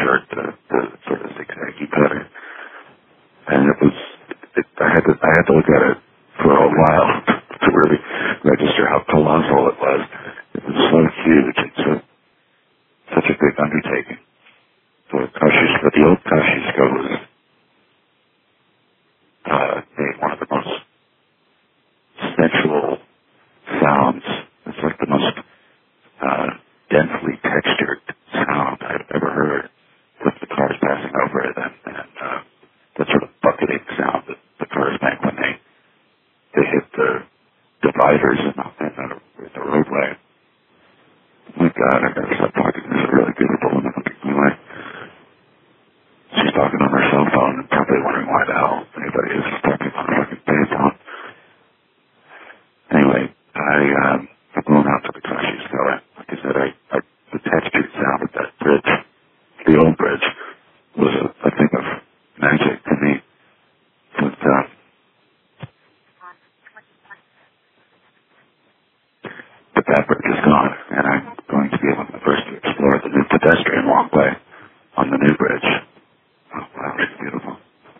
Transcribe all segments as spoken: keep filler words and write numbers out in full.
shirt, the, the sort of zigzaggy pattern. And it was, it, I had to, I had to look at it for a while to really register how colossal it was. It was so huge. It's a, such a big undertaking. So Kosciuszko, the old Kosciuszko was uh, made one of the most sensual sounds. It's like the most uh, densely textured sound I've ever heard with the cars passing over it, and, and uh, that sort of bucketing sound that the cars make when they they hit the dividers in the, in the, in the roadway. Oh my God, I gotta stop talking. This is really beautiful. And anyway, she's talking on her cell phone and probably wondering why the hell anybody is talking on a fucking payphone. Anyway, I, um, I'm going out to the Kosciuszko. Like I said, I, I, the textured sound of that bridge, the old bridge, was a, a thing of magic to me. But, uh, but that bridge is gone, and I'm going to be able to first to explore the new pedestrian walkway on the new bridge. Oh, wow, it's beautiful.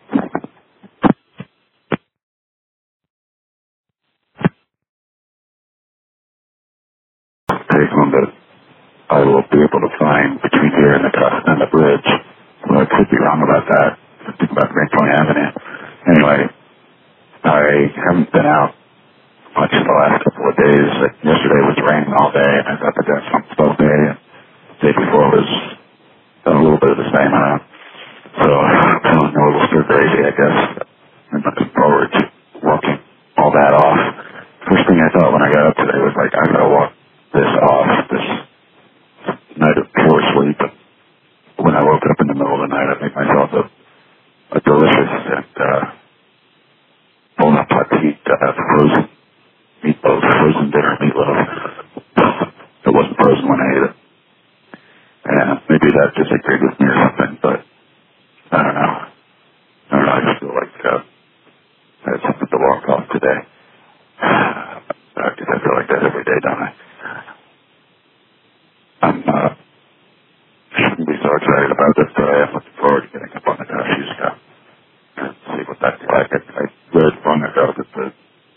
Take on the I will be able to find between here and the and the bridge. Well, I could be wrong about that. I think about Greenpoint Avenue. Anyway, I haven't been out much the last couple of days. Like yesterday was raining all day, and I thought that that's some slow day. And the day before was a little bit of the same. Uh, so I don't know, it was still crazy, I guess. I'm looking forward to walking all that off. First thing I thought when I got up today was like, I gotta walk this off, this night of poor sleep. When I woke up in the middle of the night, I made myself a, a delicious and uh, bon appetit uh, frozen meatloaf, frozen dinner meatloaf. It wasn't frozen when I ate it. And maybe that disagreed with me or something, but I don't know. I don't know, I just feel like uh, I had something to walk off today. Because I feel like that every day, don't I? I'm, uh, shouldn't be so excited about this, but I am looking forward to getting up on the Kosciuszko and see what that's like.